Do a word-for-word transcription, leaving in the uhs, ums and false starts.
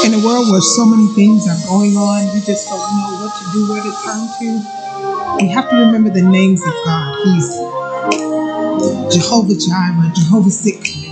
In a world where so many things are going on, we just don't know what to do, where to turn to. We have to remember the names of God. He's Jehovah Jireh, Jehovah Sikkenu,